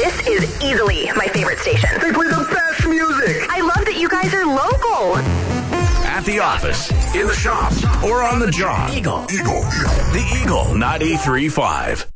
This is easily my favorite station. They play the best music. I love that you guys are local. At the office, in the shop, or on the job. Eagle. The Eagle 93.5.